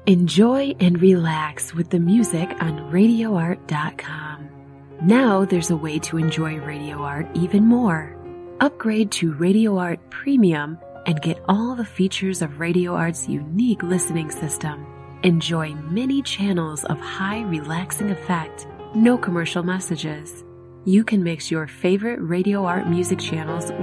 Enjoy and relax with the music on RadioArt.com. Now there's a way to enjoy Radio Art even more. Upgrade to Radio Art Premium and get all the features of Radio Art's unique listening system. Enjoy many channels of high relaxing effect, no commercial messages. You can mix your favorite Radio Art music channels